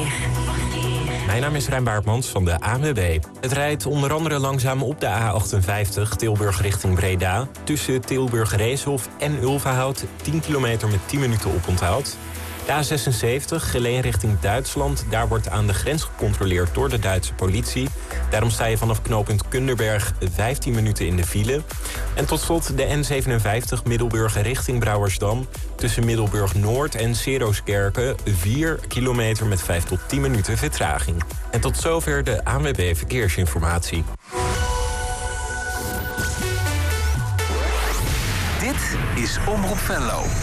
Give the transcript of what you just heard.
Mijn naam is Rijn Baartmans van de ANWB. Het rijdt onder andere langzaam op de A58 Tilburg richting Breda. Tussen Tilburg-Reeshof en Ulvahout 10 kilometer met 10 minuten oponthoud. De A76 Geleen richting Duitsland. Daar wordt aan de grens gecontroleerd door de Duitse politie. Daarom sta je vanaf knooppunt Kunderberg 15 minuten in de file. En tot slot de N57 Middelburg richting Brouwersdam. Tussen Middelburg-Noord en Seroskerken 4 kilometer met 5 tot 10 minuten vertraging. En tot zover de ANWB Verkeersinformatie. Dit is Omroep Venlo.